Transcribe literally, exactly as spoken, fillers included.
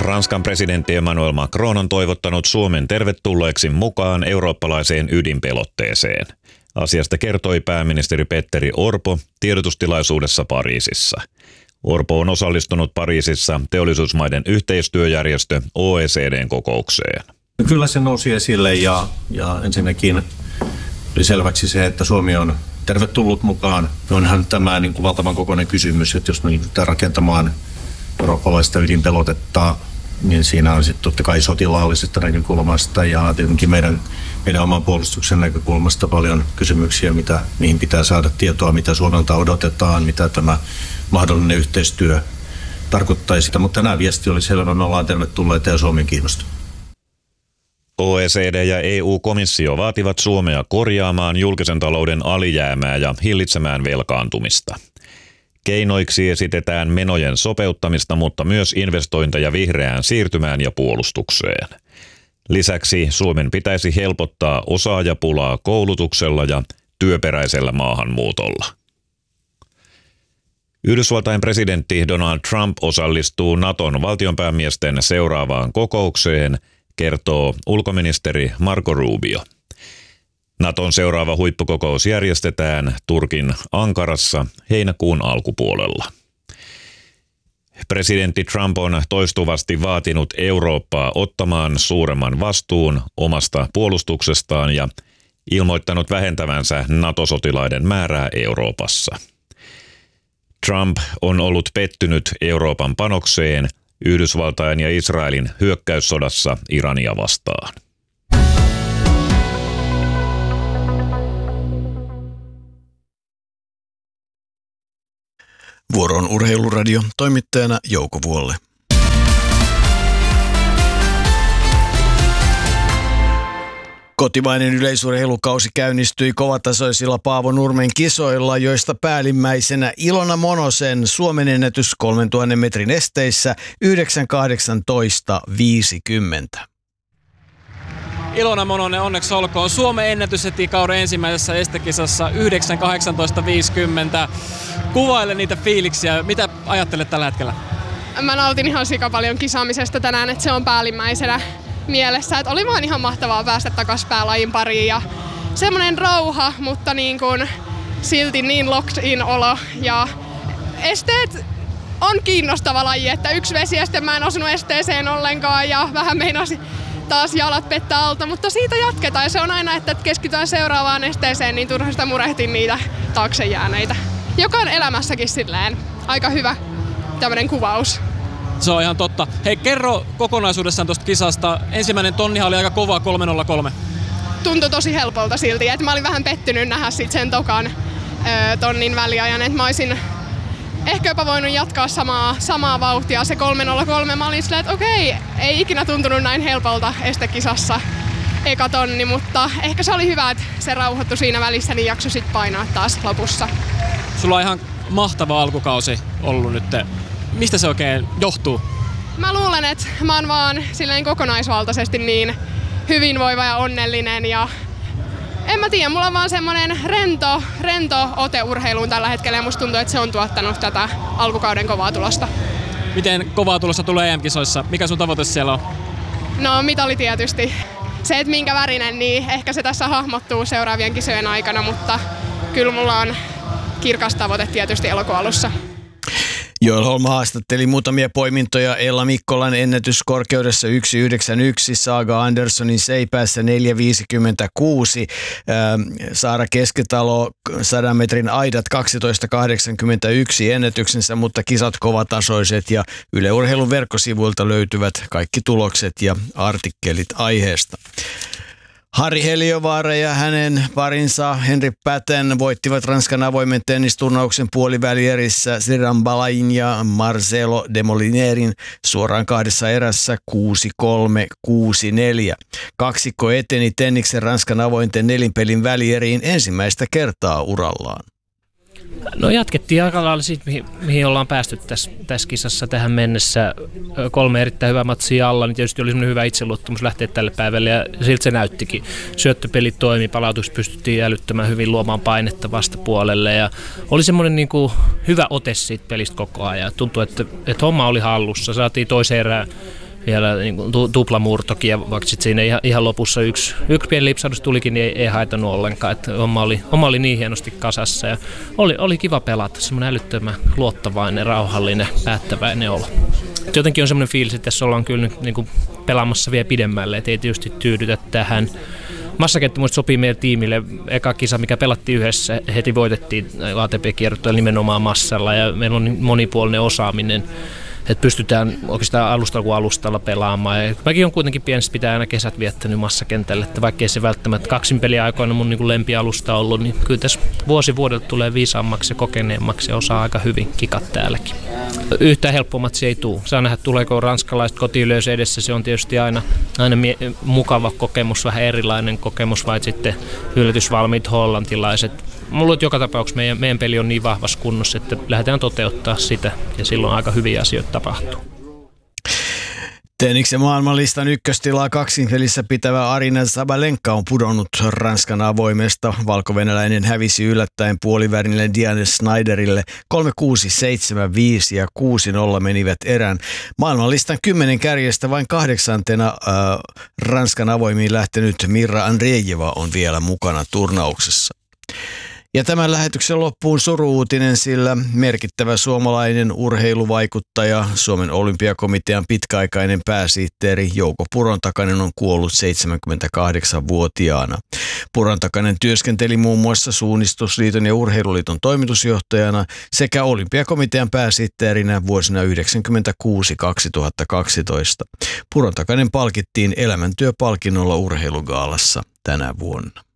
Ranskan presidentti Emmanuel Macron on toivottanut Suomen tervetulleeksi mukaan eurooppalaiseen ydinpelotteeseen. Asiasta kertoi pääministeri Petteri Orpo tiedotustilaisuudessa Pariisissa. Orpo on osallistunut Pariisissa teollisuusmaiden yhteistyöjärjestö O E C D:n kokoukseen. Kyllä se nousi esille ja, ja ensinnäkin oli selväksi se, että Suomi on tervetullut mukaan. Onhan tämä niin kuin valtavan kokoinen kysymys, että jos me ryhdytään rakentamaan eurooppalaista ydinpelotetta, niin siinä on sitten totta kai sotilaallisesta näkökulmasta ja tietenkin meidän, meidän oman puolustuksen näkökulmasta paljon kysymyksiä, mitä, mihin pitää saada tietoa, mitä Suomelta odotetaan, mitä tämä mahdollinen yhteistyö tarkoittaisi. Mutta tänään viesti oli selvä, me ollaan tervetulleita ja Suomi kiinnostunut. O E C D ja E U-komissio vaativat Suomea korjaamaan julkisen talouden alijäämää ja hillitsemään velkaantumista. Keinoiksi esitetään menojen sopeuttamista, mutta myös investointeja vihreään siirtymään ja puolustukseen. Lisäksi Suomen pitäisi helpottaa osaajapulaa koulutuksella ja työperäisellä maahanmuutolla. Yhdysvaltain presidentti Donald Trump osallistuu Naton valtionpäämiesten seuraavaan kokoukseen, kertoo ulkoministeri Marco Rubio. Naton seuraava huippukokous järjestetään Turkin Ankarassa heinäkuun alkupuolella. Presidentti Trump on toistuvasti vaatinut Eurooppaa ottamaan suuremman vastuun omasta puolustuksestaan ja ilmoittanut vähentävänsä NATO-sotilaiden määrää Euroopassa. Trump on ollut pettynyt Euroopan panokseen Yhdysvaltain ja Israelin hyökkäyssodassa Irania vastaan. Vuoron Urheiluradio, toimittajana Jouko Vuolle. Kotimainen yleisurheilukausi käynnistyi kovatasoisilla Paavo Nurmen kisoilla, joista päällimmäisenä Ilona Monosen Suomen ennätys kolmentuhannen metrin esteissä yhdeksän kahdeksantoista viisikymmentä. Ilona Mononen, onneksi olkoon. Suomen ennätys heti kauden ensimmäisessä estekisassa yhdeksän kahdeksantoista viisikymmentä. Kuvaile niitä fiiliksiä. Mitä ajattelet tällä hetkellä? Mä nautin ihan sika paljon kisaamisesta tänään, että se on päällimmäisenä mielessä. Että oli vaan ihan mahtavaa päästä takas päälajin pariin ja semmoinen rauha, mutta niin kuin silti niin locked in olo. Ja esteet on kiinnostava laji, että yksi vesieste mä en osunut esteeseen ollenkaan ja vähän meinasi taas jalat pettää alta, mutta siitä jatketaan. Ja se on aina, että keskitytään seuraavaan esteeseen, niin turha sitä murehtin niitä taakse jääneitä. Joka on elämässäkin silleen aika hyvä tämmöinen kuvaus. Se on ihan totta. Hei, kerro kokonaisuudessaan tuosta kisasta. Ensimmäinen tonnihan oli aika kova, kolme nolla kolme. Tuntui tosi helpolta silti, että mä olin vähän pettynyt nähdä sit sen tokan ö, tonnin väliajan, että mä olisin ehkä jopa voinut jatkaa samaa, samaa vauhtia. Se kolme nolla kolme, mä olin silleen, että okei, ei ikinä tuntunut näin helpolta estekisassa eka tonni, mutta ehkä se oli hyvä, että se rauhoittui siinä välissä, niin jaksoi sit painaa taas lopussa. Sulla on ihan mahtava alkukausi ollut nyt. Mistä se oikein johtuu? Mä luulen, että mä oon vaan silleen kokonaisvaltaisesti niin hyvinvoiva ja onnellinen ja en mä tiedä, mulla on vaan semmonen rento, rento ote urheiluun tällä hetkellä ja musta tuntuu, että se on tuottanut tätä alkukauden kovaa tulosta. Miten kovaa tulosta tulee E M-kisoissa? Mikä sun tavoite siellä on? No mitali tietysti. Se, että minkä värinen, niin ehkä se tässä hahmottuu seuraavien kisojen aikana, mutta kyllä mulla on kirkas tavoite tietysti elokuun alussa. Joel Holm haastatteli muutamia poimintoja. Ella Mikkolan ennätyskorkeudessa yksi yhdeksänkymmentäyksi, Saga Anderssonin seipäässä neljä viisikymmentäkuusi, Saara Keskitalo sadan metrin aidat kaksitoista kahdeksankymmentäyksi ennätyksensä, mutta kisat kovatasoiset ja Yle Urheilun verkkosivuilta löytyvät kaikki tulokset ja artikkelit aiheesta. Harri Heliövaara ja hänen parinsa Henri Patten voittivat Ranskan avoimen tennisturnauksen puolivälierissä Sriram Balain ja Marcelo Demolinerin suoraan kahdessa erässä kuusi kolme kuusi neljä. Kaksikko eteni tenniksen Ranskan avointen nelinpelin välieriin ensimmäistä kertaa urallaan. No jatkettiin aika lailla siitä, mihin, mihin ollaan päästy tässä, tässä kisassa tähän mennessä. Kolme erittäin hyvää matsia alla, niin tietysti oli semmoinen hyvä itseluottamus lähteä tälle päivälle ja siltä se näyttikin. Syöttöpeli toimi, palautus pystyttiin älyttömän hyvin luomaan painetta vastapuolelle ja oli semmoinen niin kuin hyvä ote siitä pelistä koko ajan. Tuntui, että, että homma oli hallussa. Saatiin toiseen erään vielä niin kuin tu, tuplamurtokin, ja vaikka sitten siinä ihan, ihan lopussa yksi, yksi pieni lipsahdus tulikin, niin ei, ei haitannut ollenkaan. Että homma, oli, homma oli niin hienosti kasassa ja oli, oli kiva pelata, semmoinen älyttömän luottavainen, rauhallinen, päättäväinen olo. Et jotenkin on semmoinen fiilis, että tässä ollaan kyllä nyt niin kuin pelaamassa vielä pidemmälle, että ei tietysti tyydytä tähän. Massakenttä muista sopii meidän tiimille. Eka kisa, mikä pelattiin yhdessä, heti voitettiin A T P-kiertueella nimenomaan massalla ja meillä on monipuolinen osaaminen, että pystytään oikeastaan alustalla kuin alustalla pelaamaan. Ja mäkin on kuitenkin pienestä pitää aina kesät viettänyt massakentälle, että vaikkei se välttämättä kaksinpeliaikoina mun niin lempialusta ollut, niin kyllä tässä vuosi vuodelta tulee viisaammaksi ja kokeneemmaksi ja osaa aika hyvin kikat täälläkin. Yhtään helppomat se ei tule. Saa nähdä, tuleeko ranskalaiset kotiyleisö edessä. Se on tietysti aina, aina mie- mukava kokemus, vähän erilainen kokemus, vai sitten yllätysvalmiit hollantilaiset. Mulla on joka tapauksessa meidän, meidän peli on niin vahvassa kunnossa, että lähdetään toteuttaa sitä ja silloin aika hyviä asioita tapahtuu. Tenniksen maailmanlistan ykköstilaa kaksinpelissä pitävä Arina Sabalenka on pudonnut Ranskan avoimesta. Valkovenäläinen hävisi yllättäen puolivälille Diane Schneiderille kolme kuusi, seitsemän viisi ja kuusi nolla menivät erään. Maailmanlistan kymmenen kärjestä vain kahdeksantena äh, Ranskan avoimiin lähtenyt Mirra Andreeva on vielä mukana turnauksessa. Ja tämän lähetyksen loppuun suru-uutinen, sillä merkittävä suomalainen urheiluvaikuttaja, Suomen olympiakomitean pitkäaikainen pääsihteeri Jouko Purontakainen on kuollut seitsemänkymmentäkahdeksanvuotiaana. Purontakainen työskenteli muun muassa Suunnistusliiton ja Urheiluliiton toimitusjohtajana sekä olympiakomitean pääsihteerinä vuosina yhdeksänkymmentäkuusi kaksituhattakaksitoista. Purontakainen palkittiin elämäntyöpalkinnolla urheilugaalassa tänä vuonna.